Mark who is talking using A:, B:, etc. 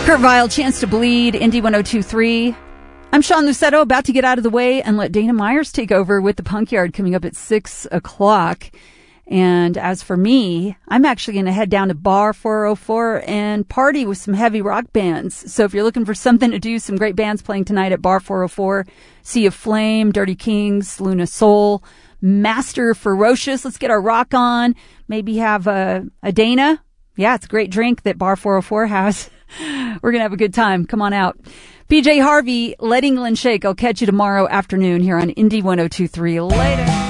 A: Kurt Vile, Chance to Bleed, Indie 102.3. I'm Sean Lucetto, about to get out of the way and let Dana Myers take over with the Punk Yard coming up at 6 o'clock. And as for me, I'm actually going to head down to Bar 404 and party with some heavy rock bands. So if you're looking for something to do, some great bands playing tonight at Bar 404, Sea of Flame, Dirty Kings, Luna Soul, Master Ferocious. Let's get our rock on. Maybe have a Dana. Yeah, it's a great drink that Bar 404 has. We're going to have a good time. Come on out. PJ Harvey, Let England Shake. I'll catch you tomorrow afternoon here on Indie 102.3. Later.